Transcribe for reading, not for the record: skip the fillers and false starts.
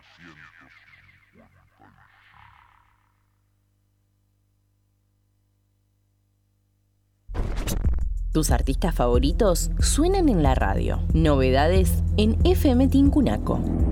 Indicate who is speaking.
Speaker 1: Tus artistas favoritos suenan en la radio. Novedades en FM Tincunaco.